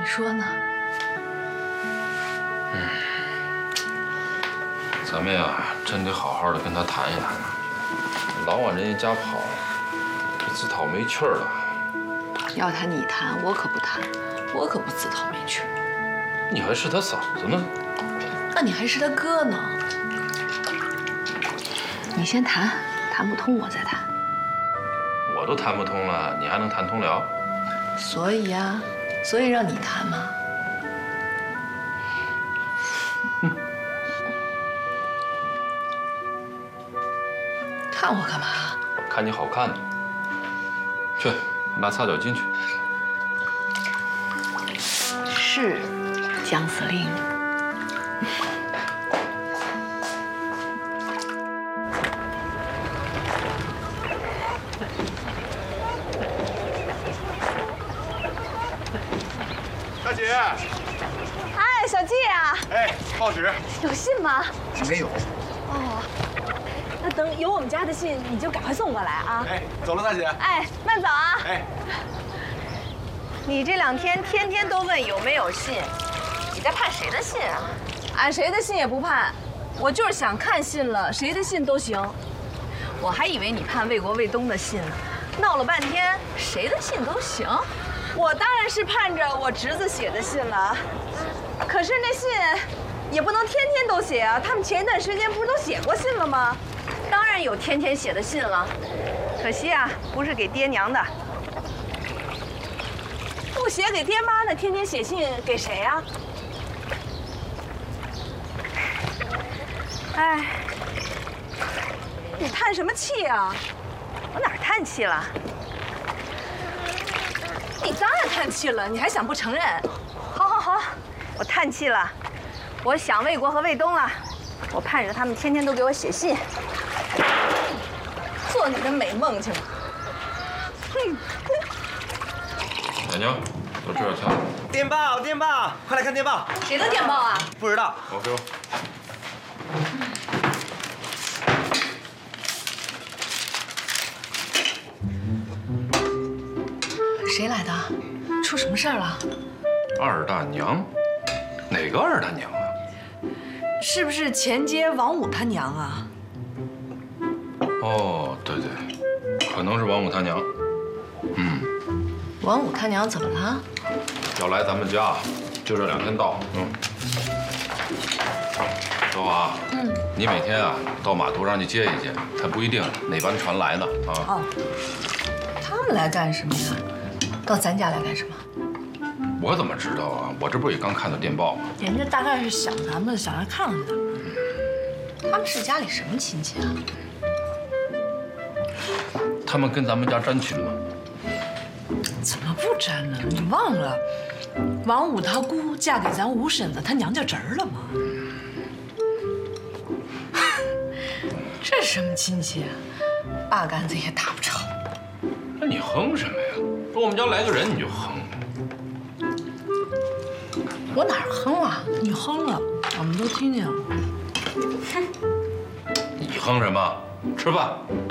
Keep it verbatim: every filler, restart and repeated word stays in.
说呢？ 嗯，咱们呀，真得好好的跟他谈一谈了。老往人家家跑，这自讨没趣了。 要谈你谈，我可不谈，我可不自讨没趣。 你还是他嫂子呢？ 那你还是他哥呢。你先谈，谈不通我再谈。 我都谈不通了，你还能谈通了？ 所以呀，所以让你谈嘛。看我干嘛？ 看你好看呢。去，拿擦脚巾去。 是，江司令。 大姐。 哎，小季啊。 哎，报纸。 有信吗？ 没有。 哦。那等有我们家的信，你就赶快送过来啊！ 哎，走了，大姐。 哎，慢走啊！ 哎， 你这两天天天都问有没有信，你在盼谁的信啊？俺谁的信也不盼，我就是想看信了，谁的信都行。我还以为你盼魏国魏东的信呢，闹了半天谁的信都行。我当然是盼着我侄子写的信了，可是那信也不能天天都写啊。他们前一段时间不是都写过信了吗？当然有天天写的信了，可惜啊，不是给爹娘的。不写给爹妈的，天天写信给谁啊？哎，你叹什么气啊？我哪儿叹气了？你当然叹气了，你还想不承认？好好好，我叹气了，我想魏国和魏东了，我盼着他们天天都给我写信。做你的美梦去吧！哼！ 奶娘，都吃点菜。 电报，电报，快来看电报！ 谁的电报啊？ 不知道。 我给我。 谁来的？出什么事儿了？ 二大娘？哪个二大娘啊？ 是不是前街王五他娘啊？ 哦，对对，可能是王五他娘。嗯， 王五他娘怎么了？ 要来咱们家，就这两天到。嗯。周华，嗯，你每天啊到码头上去接一接，还不一定哪班船来呢啊。 哦，他们来干什么呀？到咱家来干什么？ 我怎么知道啊？我这不也刚看到电报吗？ 人家大概是想咱们，想来看看咱们。他们是家里什么亲戚啊？ 他们跟咱们家沾亲吗？ 怎么不沾呢？你忘了，王五他姑嫁给咱五婶子他娘家侄儿了吗？ 这是什么亲戚啊？八竿子也打不着。 那你哼什么呀？说我们家来个人你就哼。 我哪儿哼啊？ 你哼了，我们都听见了。 你哼什么？吃饭。